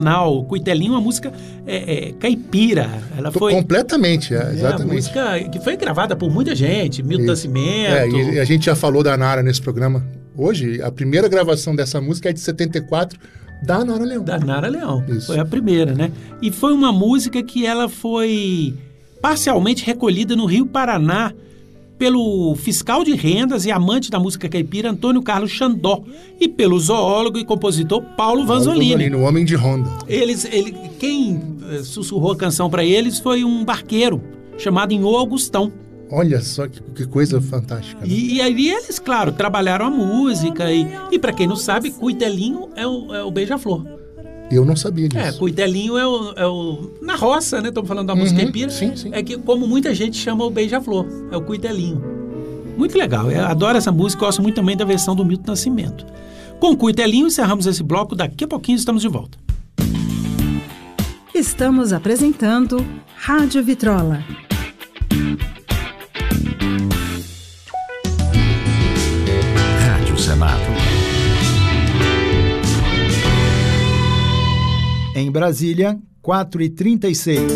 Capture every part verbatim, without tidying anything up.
Não, Cuitelinho é uma música é, é, caipira. Ela foi completamente, é, exatamente. É uma música que foi gravada por muita gente, Milton Nascimento. É, e a gente já falou da Nara nesse programa hoje. A primeira gravação dessa música é de setenta e quatro, da Nara Leão. Da Nara Leão, Isso. Foi a primeira, né? E foi uma música que ela foi parcialmente recolhida no Rio Paraná pelo fiscal de rendas e amante da música caipira Antônio Carlos Xandó e pelo zoólogo e compositor Paulo Vanzolini. Vanzolini, o homem de Honda. Eles, ele, quem sussurrou a canção para eles foi um barqueiro chamado Inhô Augustão. Olha só que, que coisa fantástica. Né? E, e aí eles, claro, trabalharam a música e, e para quem não sabe, Cuitelinho é o, é o beija-flor. Eu não sabia disso. É, Cuitelinho é o, é o... Na roça, né? Estamos falando da música uhum, caipira. Sim, sim. É que, como muita gente chama o beija-flor, é o Cuitelinho. Muito legal. Eu adoro essa música, gosto muito também da versão do Milton Nascimento. Com Cuitelinho, encerramos esse bloco. Daqui a pouquinho estamos de volta. Estamos apresentando Rádio Vitrola. Rádio Senado. Em Brasília, quatro e trinta e seis.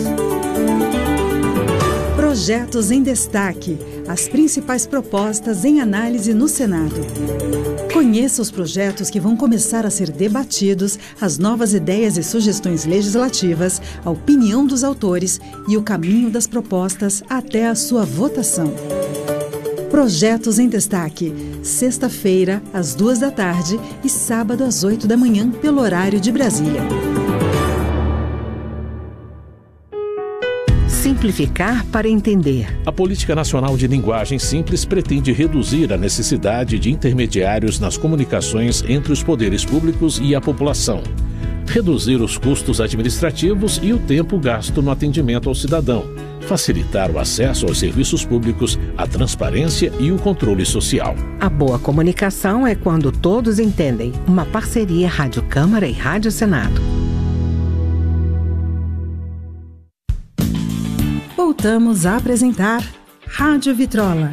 Projetos em destaque. As principais propostas em análise no Senado. Conheça os projetos que vão começar a ser debatidos, as novas ideias e sugestões legislativas, a opinião dos autores e o caminho das propostas até a sua votação. Projetos em destaque. Sexta-feira, às duas da tarde e sábado às oito da manhã, pelo horário de Brasília. Simplificar para entender. A Política Nacional de Linguagem Simples pretende reduzir a necessidade de intermediários nas comunicações entre os poderes públicos e a população, reduzir os custos administrativos e o tempo gasto no atendimento ao cidadão, facilitar o acesso aos serviços públicos, a transparência e o controle social. A boa comunicação é quando todos entendem. Uma parceria Rádio Câmara e Rádio Senado. Voltamos a apresentar Rádio Vitrola.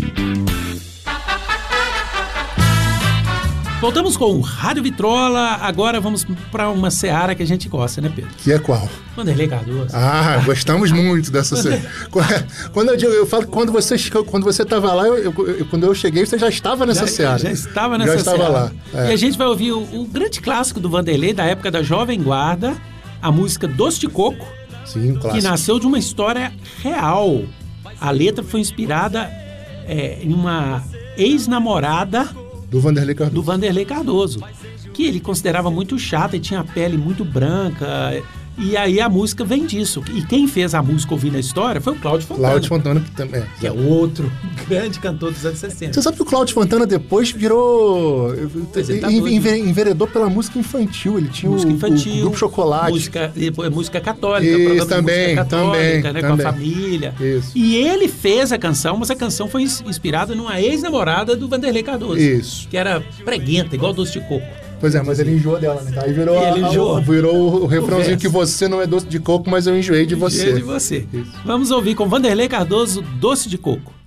Voltamos com o Rádio Vitrola. Agora vamos para uma seara que a gente gosta, né, Pedro? Que é qual? Vanderlei Cardoso. Ah, gostamos muito dessa seara. Quando eu digo, eu falo que quando você quando você estava lá, eu, eu, quando eu cheguei, você já estava nessa já, seara. Já estava nessa já seara. Já estava lá. É. E a gente vai ouvir o, o grande clássico do Vanderlei, da época da Jovem Guarda, a música Doce de Coco. Sim, um clássico. Que nasceu de uma história real. A letra foi inspirada é, em uma ex-namorada do Vanderlei Cardoso. do Vanderlei Cardoso, que ele considerava muito chata e tinha a pele muito branca. E aí a música vem disso. E quem fez a música ouvindo a história foi o Cláudio Fontana. Cláudio Fontana, que também é. Que é outro grande cantor dos anos sessenta. Você sabe que o Cláudio Fontana depois virou... Tá enveredou pela música infantil. Ele tinha música o, infantil, o Grupo Chocolate. Música, música católica. Isso, também, música católica, também, né, também. com a família. Isso. E ele fez a canção, mas a canção foi inspirada numa ex-namorada do Vanderlei Cardoso. Isso. Que era preguenta, igual Doce de Coco. Pois é, mas ele enjoou dela, né? Aí virou, ele a, enjoou. A, virou o refrãozinho o que você não é doce de coco, mas eu enjoei de você. Enjoei de você. Isso. Vamos ouvir com Vanderlei Cardoso, Doce de Coco.